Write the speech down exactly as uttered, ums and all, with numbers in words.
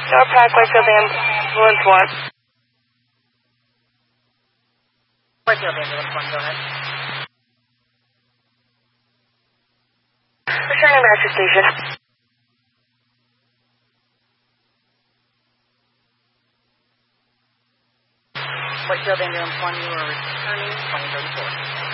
North Park, Whitefield Ambulance one. Whitefield Ambulance one, go ahead. Returning Master Station. Whitefield Ambulance one, you are returning twenty thirty-four.